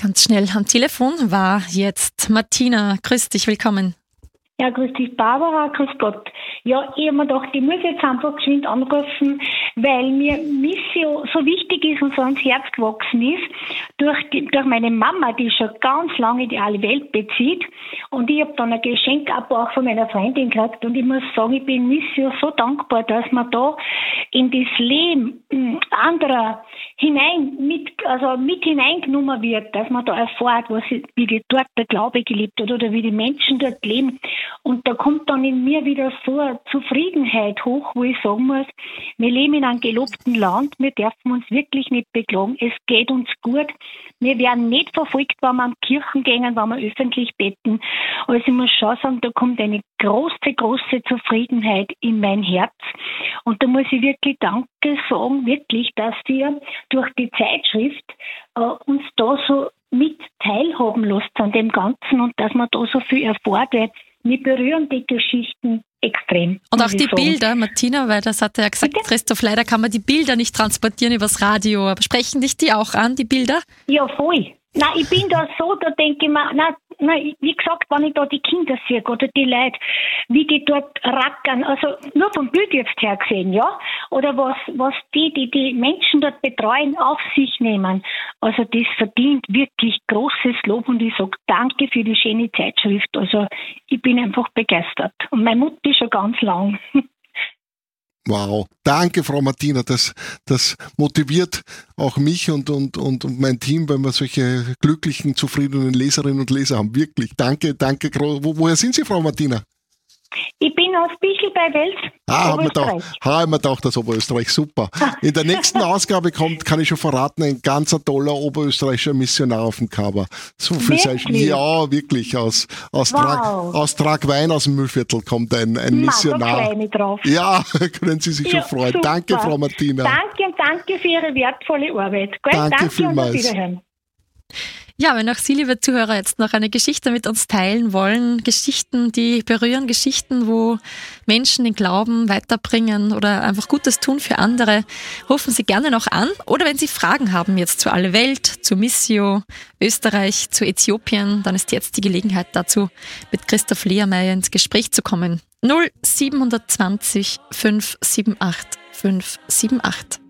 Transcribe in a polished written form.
Ganz schnell am Telefon war jetzt Martina. Grüß dich, willkommen. Ja, grüß dich, Barbara, grüß Gott. Ja, ich habe mir gedacht, ich muss jetzt einfach geschwind anrufen, weil mir Missio so wichtig ist und so ans Herz gewachsen ist, durch meine Mama, die schon ganz lange die alle Welt bezieht. Und ich habe dann ein Geschenk auch von meiner Freundin gekriegt. Und ich muss sagen, ich bin Missio so dankbar, dass man da in das Leben anderer mit hineingenommen wird, dass man da erfährt, wie dort der Glaube gelebt wird oder wie die Menschen dort leben. Und da kommt dann in mir wieder so eine Zufriedenheit hoch, wo ich sagen muss, wir leben in einem gelobten Land, wir dürfen uns wirklich nicht beklagen, es geht uns gut, wir werden nicht verfolgt, wenn wir an Kirchen gehen, wenn wir öffentlich beten. Also ich muss schon sagen, da kommt eine große, große Zufriedenheit in mein Herz. Und da muss ich wirklich Danke sagen, wirklich, dass wir durch die Zeitschrift uns da so mit teilhaben lässt an dem Ganzen und dass man da so viel erfährt, weil mir berühren die Geschichten extrem. Und auch die Bilder, Martina, weil das hat er ja gesagt, bitte? Christoph, leider kann man die Bilder nicht transportieren übers Radio. Aber sprechen dich die auch an, die Bilder? Ja, voll. Nein, ich bin da so, da denke ich mir, nein, wie gesagt, wenn ich da die Kinder sehe oder die Leute, wie die dort rackern, also nur vom Bild jetzt her gesehen, ja, oder was die Menschen dort betreuen, auf sich nehmen, also das verdient wirklich großes Lob und ich sage danke für die schöne Zeitschrift, also ich bin einfach begeistert und meine Mutter ist schon ganz lang. Wow, danke Frau Martina, das motiviert auch mich und mein Team, wenn wir solche glücklichen, zufriedenen Leserinnen und Leser haben. Wirklich, danke. Woher sind Sie, Frau Martina? Ich bin aus Bichel bei Wels, Oberösterreich. Habe ich mir gedacht, das Oberösterreich, super. In der nächsten Ausgabe kommt, kann ich schon verraten, ein ganz toller oberösterreichischer Missionar auf dem Cover. So viel ja, wirklich, aus Tragwein aus dem Mühlviertel kommt ein Missionar. Da freue ich mich drauf. Ja, können Sie sich schon freuen. Super. Danke, Frau Martina. Danke für Ihre wertvolle Arbeit. Danke vielmals. Und auf Wiederhören. Ja, wenn auch Sie, liebe Zuhörer, jetzt noch eine Geschichte mit uns teilen wollen, Geschichten, die berühren, Geschichten, wo Menschen den Glauben weiterbringen oder einfach Gutes tun für andere, rufen Sie gerne noch an. Oder wenn Sie Fragen haben jetzt zu Alle Welt, zu Missio, Österreich, zu Äthiopien, dann ist jetzt die Gelegenheit dazu, mit Christoph Lehrmeier ins Gespräch zu kommen. 0720 578 578.